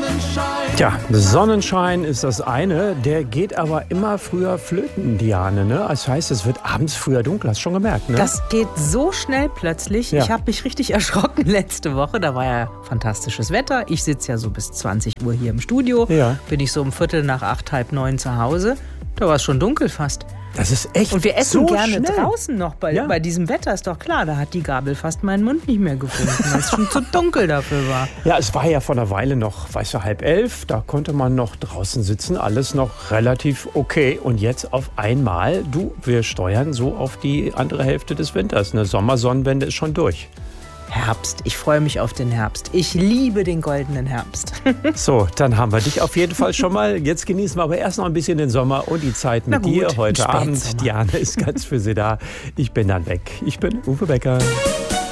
Tja, Sonnenschein ist das eine, der geht aber immer früher flöten, Diane. Ne? Das heißt, es wird abends früher dunkel, hast du schon gemerkt, ne? Das geht so schnell plötzlich. Ja. Ich habe mich richtig erschrocken letzte Woche. Da war ja fantastisches Wetter. Ich sitze ja so bis 20 Uhr hier im Studio. Ja. Bin ich so um 8:15, 8:30 zu Hause. Da war es schon dunkel fast. Das ist echt Und wir essen so gerne schnell. draußen noch bei diesem Wetter, ist doch klar. Da hat die Gabel fast meinen Mund nicht mehr gefunden, weil es schon zu dunkel dafür war. Ja, es war ja vor einer Weile noch, weißt du, 10:30. Da konnte man noch draußen sitzen, alles noch relativ okay. Und jetzt auf einmal, wir steuern so auf die andere Hälfte des Winters. Eine Sommersonnenwende ist schon durch. Herbst. Ich freue mich auf den Herbst. Ich liebe den goldenen Herbst. So, dann haben wir dich auf jeden Fall schon mal. Jetzt genießen wir aber erst noch ein bisschen den Sommer und die Zeit mit dir heute ein Abend. Spätsommer. Diane ist ganz für Sie da. Ich bin dann weg. Ich bin Uwe Becker.